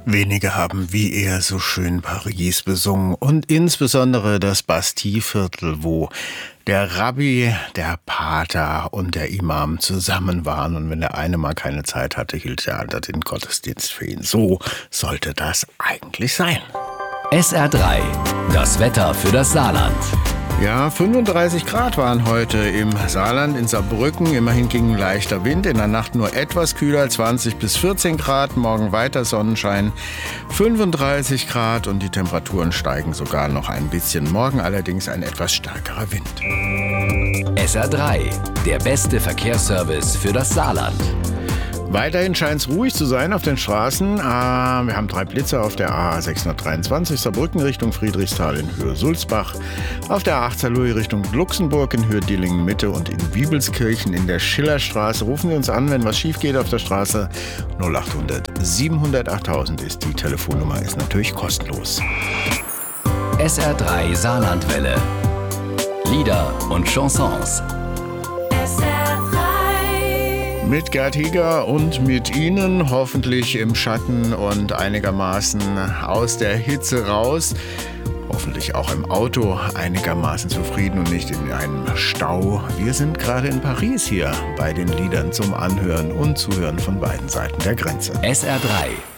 Wenige haben wie er so schön Paris besungen und insbesondere das Bastille-Viertel, wo der Rabbi, der Pater und der Imam zusammen waren. Und wenn der eine mal keine Zeit hatte, hielt der andere den Gottesdienst für ihn. So sollte das eigentlich sein. SR3, das Wetter für das Saarland. Ja, 35 Grad waren heute im Saarland, in Saarbrücken. Immerhin ging ein leichter Wind. In der Nacht nur etwas kühler, 20 bis 14 Grad. Morgen weiter Sonnenschein, 35 Grad. Und die Temperaturen steigen sogar noch ein bisschen. Morgen allerdings ein etwas stärkerer Wind. SR3, der beste Verkehrsservice für das Saarland. Weiterhin scheint es ruhig zu sein auf den Straßen. Wir haben 3 Blitzer auf der A 623 Saarbrücken Richtung Friedrichsthal in Höhe Sulzbach, auf der A8 Louis Richtung Luxemburg in Höhe Dillingen Mitte und in Wiebelskirchen in der Schillerstraße. Rufen Sie uns an, wenn was schief geht auf der Straße. 0800 700 8000 ist die Telefonnummer, ist natürlich kostenlos. SR3 Saarlandwelle. Lieder und Chansons. Mit Gerd Hieger und mit Ihnen, hoffentlich im Schatten und einigermaßen aus der Hitze raus. Hoffentlich auch im Auto einigermaßen zufrieden und nicht in einem Stau. Wir sind gerade in Paris hier bei den Liedern zum Anhören und Zuhören von beiden Seiten der Grenze. SR3